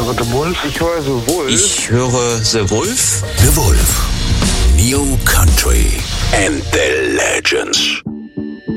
höre The Wolf. Ich höre The Wolf. Ich höre The Wolf. The Wolf. New Country and the Legends.